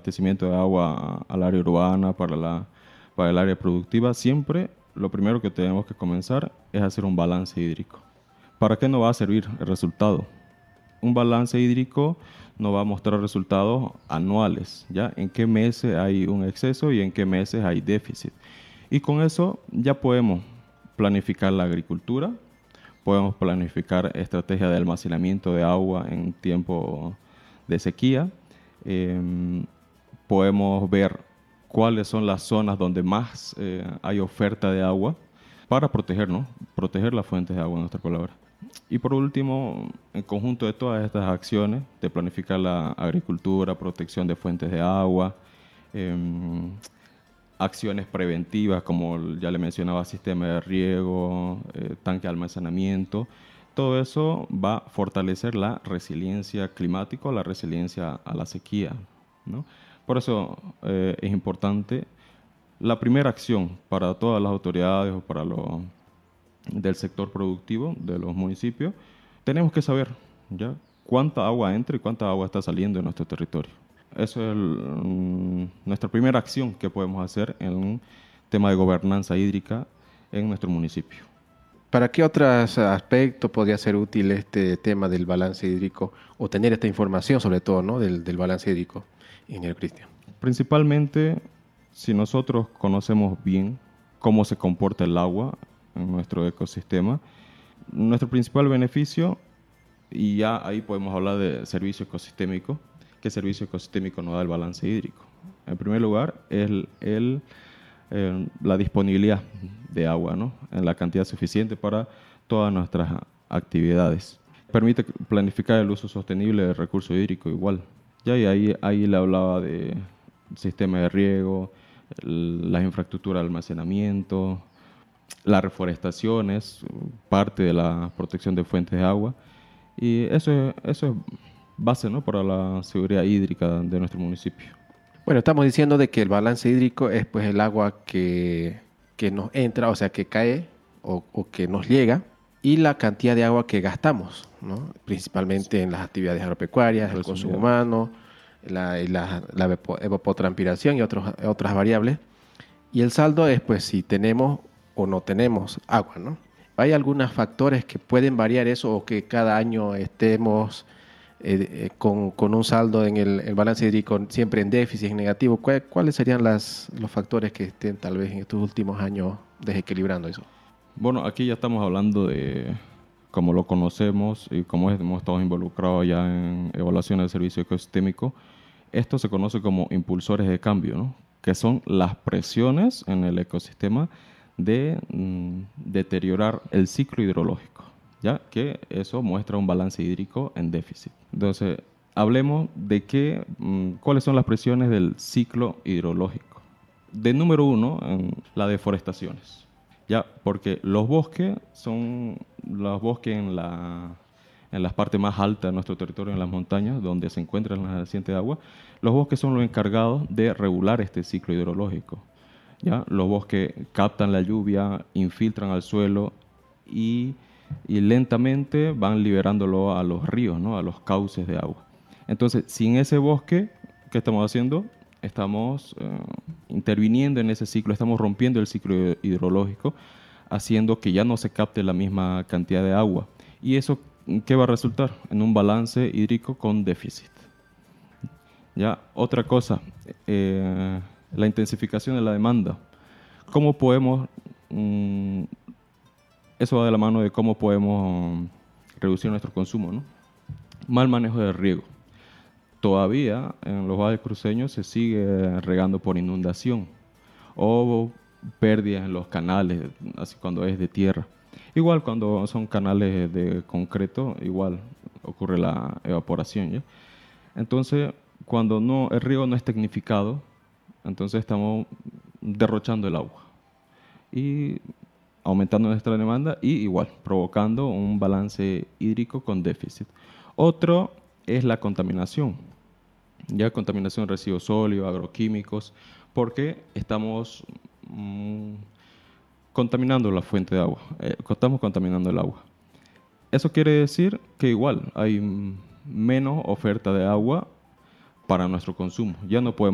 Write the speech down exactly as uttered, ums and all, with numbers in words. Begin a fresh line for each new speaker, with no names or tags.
abastecimiento de agua al área urbana, para, la, para el área productiva, siempre lo primero que tenemos que comenzar es hacer un balance hídrico. ¿Para qué nos va a servir el resultado? Un balance hídrico nos va a mostrar resultados anuales, ¿ya? En qué meses hay un exceso y en qué meses hay déficit. Y con eso ya podemos planificar la agricultura, podemos planificar estrategias de almacenamiento de agua en tiempo de sequía, eh, podemos ver cuáles son las zonas donde más eh, hay oferta de agua para protegernos, proteger las fuentes de agua en nuestra palabra. Y por último, en conjunto de todas estas acciones de planificar la agricultura, protección de fuentes de agua, eh, acciones preventivas como ya le mencionaba, sistema de riego, eh, tanque de almacenamiento, todo eso va a fortalecer la resiliencia climática, la resiliencia a la sequía, ¿no? Por eso eh, es importante la primera acción para todas las autoridades o para los del sector productivo de los municipios. Tenemos que saber ya cuánta agua entra y cuánta agua está saliendo de nuestro territorio. Eso es el, um, nuestra primera acción que podemos hacer en un tema de gobernanza hídrica en nuestro municipio.
¿Para qué otros aspectos podría ser útil este tema del balance hídrico o tener esta información sobre todo, ¿no? del, del balance hídrico, ingeniero Cristian?
Principalmente, si nosotros conocemos bien cómo se comporta el agua en nuestro ecosistema, nuestro principal beneficio, y ya ahí podemos hablar de servicio ecosistémico. ¿Qué servicio ecosistémico nos da el balance hídrico? En primer lugar, es el, el, eh, la disponibilidad de agua, ¿no? En la cantidad suficiente para todas nuestras actividades. Permite planificar el uso sostenible del recurso hídrico igual. Ya y ahí, ahí le hablaba de sistemas de riego, el, las infraestructuras de almacenamiento, la reforestación es parte de la protección de fuentes de agua. Y eso es, eso es base, ¿no? Para la seguridad hídrica de nuestro municipio.
Bueno, estamos diciendo de que el balance hídrico es pues el agua que, que nos entra, o sea, que cae o, o que nos llega, y la cantidad de agua que gastamos, ¿no? Principalmente en las actividades agropecuarias, el consumo humano, la, la, la evapotranspiración y otros, otras variables. Y el saldo es pues si tenemos o no tenemos agua, ¿no? ¿Hay algunos factores que pueden variar eso o que cada año estemos eh, eh, con, con un saldo en el, el balance hídrico siempre en déficit, en negativo? ¿Cuál, ¿Cuáles serían las, los factores que estén tal vez en estos últimos años desequilibrando eso?
Bueno, aquí ya estamos hablando de cómo lo conocemos y cómo hemos estado involucrados ya en evaluaciones de servicio ecosistémico. Esto se conoce como impulsores de cambio, ¿no? Que son las presiones en el ecosistema de mm, deteriorar el ciclo hidrológico, ya que eso muestra un balance hídrico en déficit. Entonces, hablemos de qué, mm, cuáles son las presiones del ciclo hidrológico. De número uno, en las deforestaciones, ya, porque los bosques son los bosques en la en las partes más altas de nuestro territorio, en las montañas, donde se encuentran las nacientes de agua. Los bosques son los encargados de regular este ciclo hidrológico. ¿Ya? Los bosques captan la lluvia, infiltran al suelo y, y lentamente van liberándolo a los ríos, ¿no? A los cauces de agua. Entonces, sin ese bosque, ¿qué estamos haciendo? Estamos eh, interviniendo en ese ciclo, estamos rompiendo el ciclo hidrológico, haciendo que ya no se capte la misma cantidad de agua. Y eso, ¿qué va a resultar? En un balance hídrico con déficit. ¿Ya? Otra cosa, eh, la intensificación de la demanda. ¿Cómo podemos, mm, eso va de la mano de cómo podemos um, reducir nuestro consumo, ¿no? Mal manejo del riego. Todavía en los valles cruceños se sigue regando por inundación o pérdidas en los canales, así cuando es de tierra. Igual cuando son canales de concreto, igual ocurre la evaporación, ¿ya? Entonces, cuando no, el riego no es tecnificado, entonces estamos derrochando el agua y aumentando nuestra demanda y igual provocando un balance hídrico con déficit. Otro es la contaminación, ya contaminación de residuos sólidos, agroquímicos, porque estamos mmm, contaminando la fuente de agua, eh, estamos contaminando el agua. Eso quiere decir que igual hay menos oferta de agua para nuestro consumo. Ya no podemos